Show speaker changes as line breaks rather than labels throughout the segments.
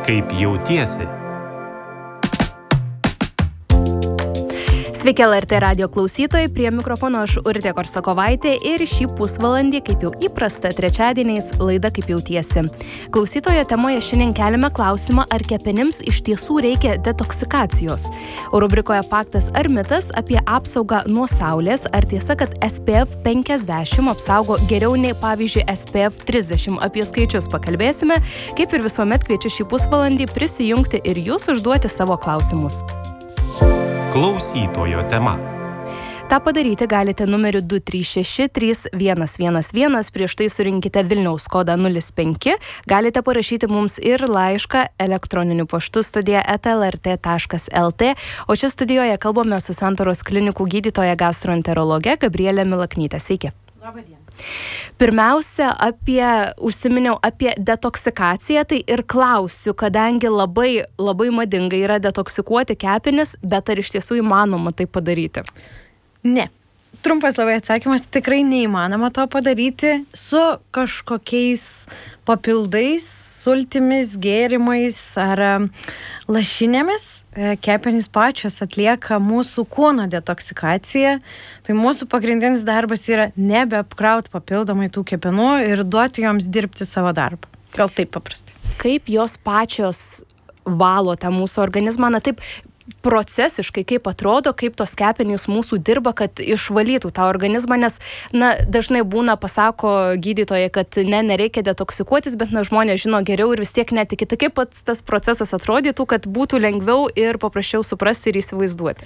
Kaip jautiesi?
Sveiki LRT radio klausytojai, prie mikrofono aš Urtė Korsakovaitė ir šį pusvalandį, kaip jau įprasta, trečiadieniais laida Kaip jautiesi. Klausytojo temoje šiandien keliame klausimą, ar kepenims iš tiesų reikia detoksikacijos. O rubrikoje Faktas ar mitas apie apsaugą nuo saulės, ar tiesa, kad SPF 50 apsaugo geriau nei pavyzdžiui SPF 30. Apie skaičius pakalbėsime, kaip ir visuomet kviečiu šį pusvalandį prisijungti ir jūs užduoti savo klausimus.
Klausytojo tema.
Ta padaryti galite numeriu 236-3111, prieš tai surinkite Vilniaus kodą 05, galite parašyti mums ir laišką elektroniniu paštu studija@lrt.lt, o čia studijoje kalbame su Santaros klinikų gydytoja gastroenterologe Gabrielė Milaknytė. Sveiki.
Labadiena.
Pirmiausia, užsiminiau apie detoksikaciją, tai ir klausiu, kadangi labai madinga yra detoksikuoti kepenis, bet ar iš tiesų įmanoma tai padaryti?
Ne. Trumpas labai atsakymas, tikrai neįmanoma to padaryti su kažkokiais papildais, sultimis, gėrimais ar lašinėmis. Kepenys pačios atlieka mūsų kūno detoksikaciją. Tai mūsų pagrindinis darbas yra nebeapkrauti papildomai tų kepenų ir duoti joms dirbti savo darbą. Gal taip paprastai.
Kaip jos pačios valo tą mūsų organizmą? Na taip, procesiškai, kaip atrodo, kaip tos kepenys mūsų dirba, kad išvalytų tą organizmą, nes, dažnai būna, pasako gydytojai, kad nereikia detoksikuotis, bet, žmonės žino geriau ir vis tiek netiki. Tai kaip pats tas procesas atrodytų, kad būtų lengviau ir paprasčiau suprasti ir įsivaizduoti?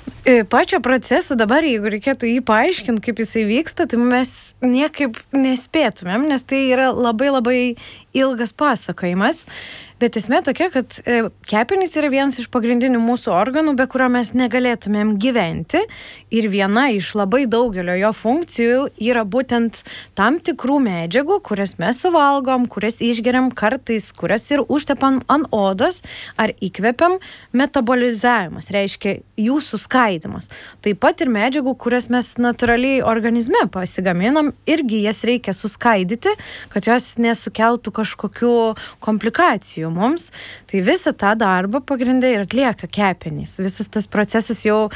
Pačio proceso dabar, jeigu reikėtų jį paaiškinti, kaip jisai vyksta, tai mes niekaip nespėtumėm, nes tai yra labai ilgas pasakojimas. Bet esmė tokia, kad kepenys yra vienas iš pagrindinių mūsų organų, be kurio mes negalėtumėm gyventi. Ir viena iš labai daugelio jo funkcijų yra būtent tam tikrų medžiagų, kurias mes suvalgom, kurias išgeriam kartais, kurias ir užtepam ant odos ar įkvepiam, metabolizavimas, reiškia jų suskaidimas. Taip pat ir medžiagų, kurias mes natūraliai organizme pasigaminam, irgi jas reikia suskaidyti, kad jos nesukeltų kažkokių komplikacijų mums. Tai visą tą darbą pagrindai ir atlieka kepenys. Visas tas procesas jau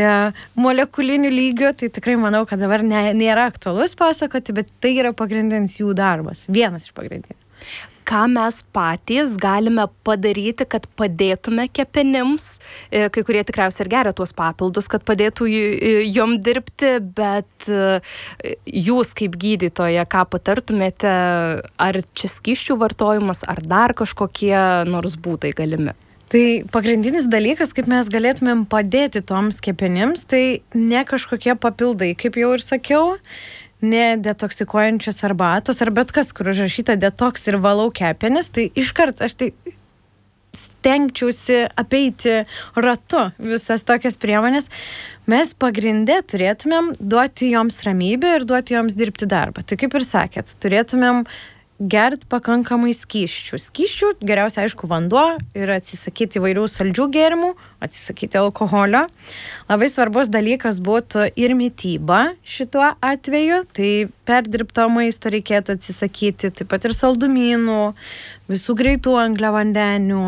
molekulinių lygių, tai tikrai manau, kad dabar nėra aktualus pasakoti, bet tai yra pagrindinis jų darbas. Vienas iš pagrindinių.
Ką mes patys galime padaryti, kad padėtume kepenims, kai kurie tikriausiai ir geria tuos papildus, kad padėtų jom dirbti, bet jūs kaip gydytoja, ką patartumėte, ar čia skysčių vartojimas, ar dar kažkokie nors būdai galimi?
Tai pagrindinis dalykas, kaip mes galėtumėm padėti toms kepenims, tai ne kažkokie papildai, kaip jau ir sakiau, ne detoksikuojančios arbatos ar bet kas, kur užrašyta detoks ir valau kepenis, tai iškart aš tai stengčiausi apeiti ratu visas tokias priemonės. Mes pagrinde turėtumėm duoti joms ramybę ir duoti joms dirbti darbą. Tai kaip ir sakėt, turėtumėm gert pakankamai skysčių. Skysčių geriausia, aišku, vanduo ir atsisakyti įvairių saldžių gėrimų, atsisakyti alkoholio. Labai svarbus dalykas būtų ir mityba šituo atveju. Tai perdirbto maisto reikėtų atsisakyti, taip pat ir saldumynų, visų greitų angliavandenių,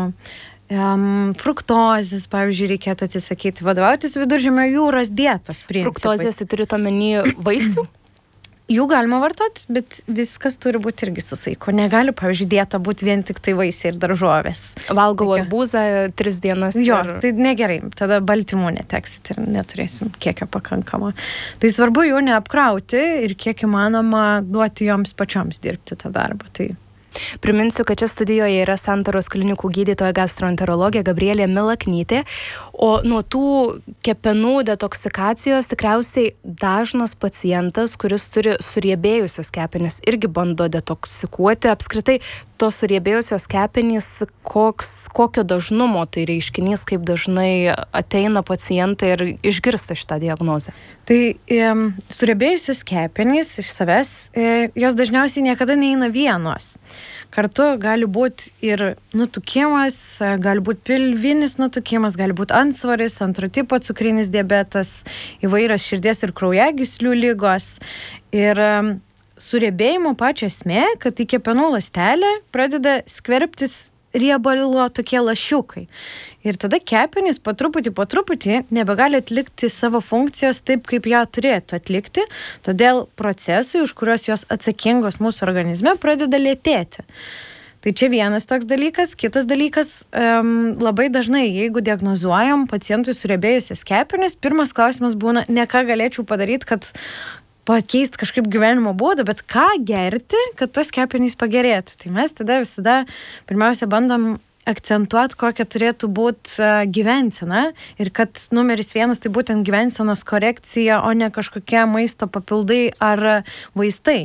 fruktozės, pavyzdžiui, reikėtų atsisakyti, vadovautis Viduržemio jūros dietos principais.
Fruktozės, tai turite omeny vaisių?
Jų galima vartoti, bet viskas turi būti irgi su saiku. Negali, pavyzdžiui, dieta būti vien tik tai vaisiai ir daržovės.
Valgau arbūzą 3 dienas.
Jo, tai negerai. Tada baltymų neteksit ir neturėsim kiekio pakankamo. Tai svarbu jų neapkrauti ir kiek įmanoma duoti joms pačioms dirbti tą darbą. Tai
priminsiu, kad čia studijoje yra Santaros klinikų gydytoja gastroenterologė Gabrielė Milaknytė, o nuo tų kepenų detoksikacijos tikriausiai dažnas pacientas, kuris turi suriebėjusias kepenis, irgi bando detoksikuoti. Apskritai, tos suriebėjusios kepenys, kokio dažnumo tai reiškinys, kaip dažnai ateina pacientai ir išgirsta šitą diagnozę?
Tai suriebėjusios kepenys iš savęs, jos dažniausiai niekada neina vienos. Kartu gali būti ir nutukimas, gali būti pilvinis nutukimas, gali būti antsvoris, antro tipo cukrinis diabetas, įvairios širdies ir kraujagyslių ligos. Ir suriebėjimo pačio esmė, kad į kepenų ląstelę pradeda skverbtis riebalo tokie lašiukai. Ir tada kepenys po truputį nebegali atlikti savo funkcijos taip, kaip ją turėtų atlikti, todėl procesai, už kuriuos jos atsakingos mūsų organizme, pradeda lėtėti. Tai čia vienas toks dalykas. Kitas dalykas, labai dažnai, jeigu diagnozuojam pacientui suriebėjusias kepenis, pirmas klausimas būna, ne ką galėčiau padaryti, kad pakeisti kažkaip gyvenimo būdą, bet ką gerti, kad tos kepenys pagerėtų. Tai mes tada visada pirmiausia bandom akcentuoti, kokia turėtų būti gyvensena ir kad numeris 1 tai būtent gyvensenos korekcija, o ne kažkokie maisto papildai ar vaistai.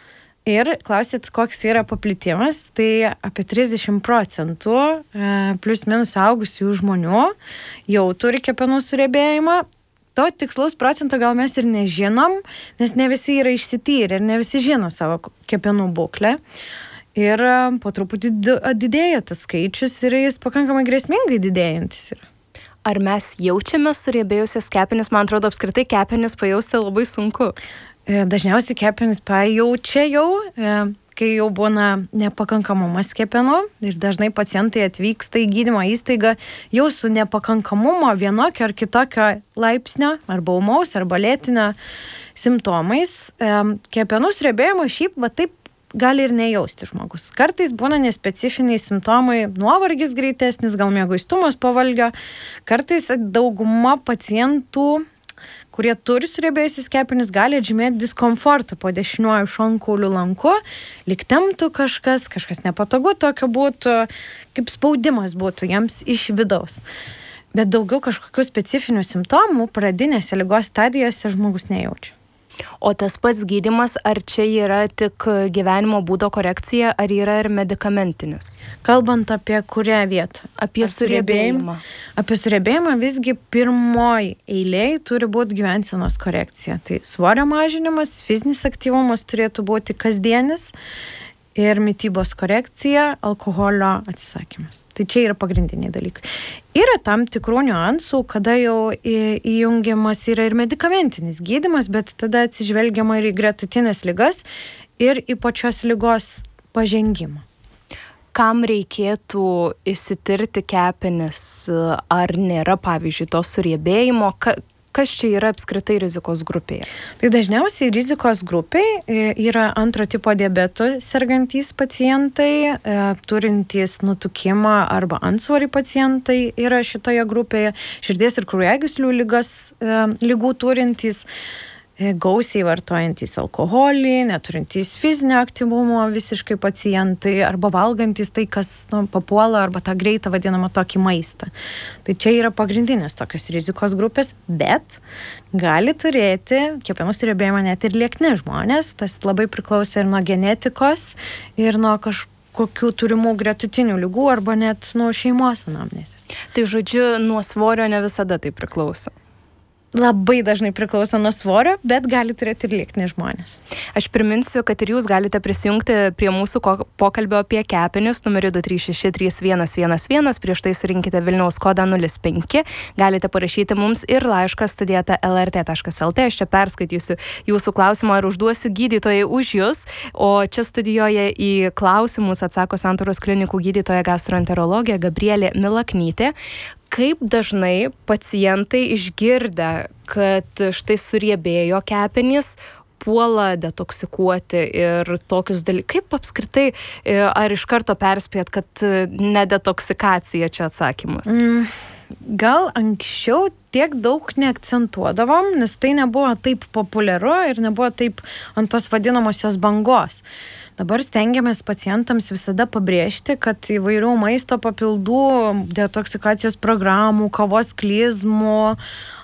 Ir klausit, koks yra paplitimas, tai apie 30% plus minus augusių žmonių jau turi kepenų suriebėjimą. To tikslaus procento gal mes ir nežinom, nes ne visi yra išsityrę ir ne visi žino savo kepenų būklę. Ir po truputį didėja tas skaičius ir jis pakankamai grėsmingai didėjantis yra.
Ar mes jaučiame suriebėjusias kepenis? Man atrodo, apskritai kepenis pajausti labai sunku.
Dažniausiai kepenys pajaučia jau, kai jau būna nepakankamumas kepenų ir dažnai pacientai atvyksta į gydymo įstaigą jau su nepakankamumo vienokio ar kitokio laipsnio, arba ūmaus, arba lėtinio simptomais. Kepenų suriebėjimo šiaip taip gali ir nejausti žmogus. Kartais būna nespecifiniai simptomai, nuovargis greitesnis, gal mieguistumas po valgio. Kartais dauguma pacientų, kurie turi suriebėjusias kepenis, gali atžymėti diskomfortą po dešiniuoju šonkauliu lanku, lyg temptų kažkas nepatogu tokio būtų, kaip spaudimas būtų jiems iš vidaus. Bet daugiau kažkokių specifinių simptomų pradinėse ligos stadijose žmogus nejaučia.
O tas pats gydymas, ar čia yra tik gyvenimo būdo korekcija, ar yra ir medikamentinis?
Kalbant apie kurią vietą?
Apie suriebėjimą.
Apie suriebėjimą visgi pirmoji eilėje turi būti gyvensenos korekcija. Tai svorio mažinimas, fizinis aktyvumas turėtų būti kasdienis ir mitybos korekcija, alkoholio atsisakymas. Tai čia yra pagrindiniai dalykai. Yra tam tikrų niuansų, kada jau įjungiamas yra ir medikamentinis gydymas, bet tada atsižvelgiama ir į gretutinės ligas ir į pačios ligos pažengimą.
Kam reikėtų išsitirti kepenis, ar nėra, pavyzdžiui, to suriebėjimo? Kas čia yra apskritai rizikos grupėje?
Tai dažniausiai rizikos grupiai yra antro tipo diabetu sergantys pacientai, turintys nutukimą arba antsvorį pacientai yra šitoje grupėje, širdies ir kraujagyslių ligų turintys, gausiai vartojantys alkoholį, neturintys fizinio aktyvumo visiškai pacientai arba valgantys tai, kas papuola arba tą greitą vadinamą tokį maistą. Tai čia yra pagrindinės tokios rizikos grupės, bet gali turėti kepenų suriebėjimą net ir liekni žmonės. Tas labai priklauso ir nuo genetikos ir nuo kokių turimų gretutinių ligų arba net nuo šeimos anamnezės.
Tai žodžiu, nuo svorio ne visada tai priklauso.
Labai dažnai priklauso nuo svorio, bet gali turėti ir liekni žmonės.
Aš priminsiu, kad ir jūs galite prisijungti prie mūsų pokalbio apie kepenis numeriu 2363111. Prieš tai surinkite Vilniaus kodą 05. Galite parašyti mums ir laišką studijata lrt.lt. Aš čia perskaitysiu jūsų klausimą ir užduosiu gydytojai už jūs. O čia studijoje į klausimus atsako Santaros klinikų gydytoja gastroenterologė Gabrielė Milaknytė. Kaip dažnai pacientai išgirdę, kad štai suriebėjo kepenys, puola detoksikuoti ir tokius dalykus? Kaip apskritai, ar iš karto perspėt, kad ne detoksikacija čia atsakymas?
Gal anksčiau tiek daug neakcentuodavom, nes tai nebuvo taip populiaru ir nebuvo taip ant tos vadinamosios bangos. Dabar stengiamės pacientams visada pabrėžti, kad įvairių maisto papildų, detoksikacijos programų, kavos klizmų